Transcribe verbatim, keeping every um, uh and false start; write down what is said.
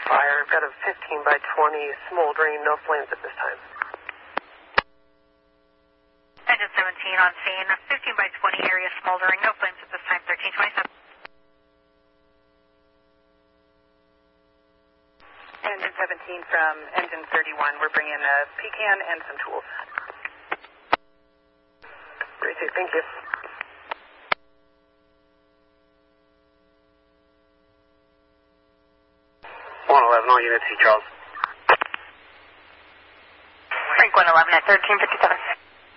fire. I've got a fifteen by twenty smoldering, no flames at this time. Engine seventeen on scene, fifteen by twenty area smoldering, no flames at this time, thirteen twenty-seven. Engine seventeen from engine thirty-one, we're bringing a pecan and some tools. Great, thank you. one eleven, all units, C. Charles. Frank one eleven at thirteen fifty-seven.